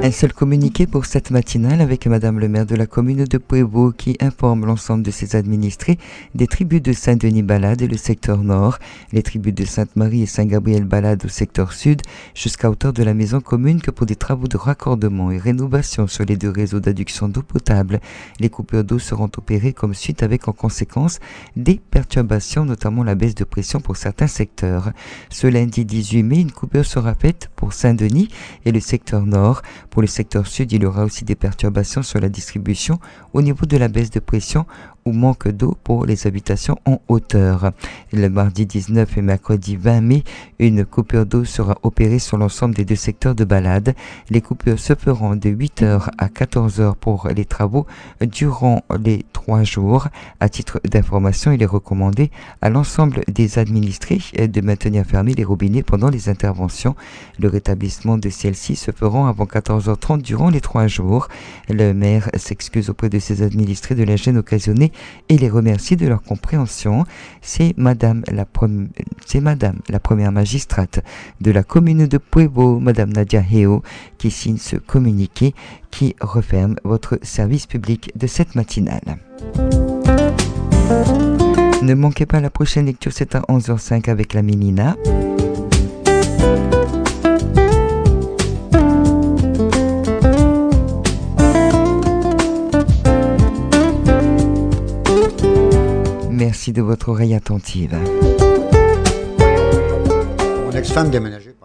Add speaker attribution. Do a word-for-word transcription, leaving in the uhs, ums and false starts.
Speaker 1: Un seul communiqué pour cette matinale avec Madame le maire de la commune de Pueblo qui informe l'ensemble de ses administrés des tribus de Saint-Denis-Balade et le secteur nord, les tribus de Sainte-Marie et Saint-Gabriel-Balade au secteur sud, jusqu'à hauteur de la maison commune que pour des travaux de raccordement et rénovation sur les deux réseaux d'adduction d'eau potable, les coupures d'eau seront opérées comme suite avec en conséquence des perturbations, notamment la baisse de pression pour certains secteurs. Ce lundi dix-huit mai, une coupure sera faite pour Saint-Denis et le secteur nord. Pour le secteur sud, il y aura aussi des perturbations sur la distribution au niveau de la baisse de pression ou manque d'eau pour les habitations en hauteur. Le mardi dix-neuf et mercredi vingt mai, une coupure d'eau sera opérée sur l'ensemble des deux secteurs de Balade. Les coupures se feront de huit heures à quatorze heures pour les travaux durant les trois jours. À titre d'information, il est recommandé à l'ensemble des administrés de maintenir fermés les robinets pendant les interventions. Le rétablissement de celles-ci se feront avant quatorze heures trente durant les trois jours. Le maire s'excuse auprès de ses administrés de la gêne occasionnée et les remercie de leur compréhension. C'est Madame la, prom- c'est Madame la première magistrate de la commune de Pueblo, Madame Nadia Heo, qui signe ce communiqué qui referme votre service public de cette matinale. Ne manquez pas la prochaine lecture, c'est à onze heures cinq avec la Mélina. Merci de votre oreille attentive.
Speaker 2: Mon ex-femme déménageait pas.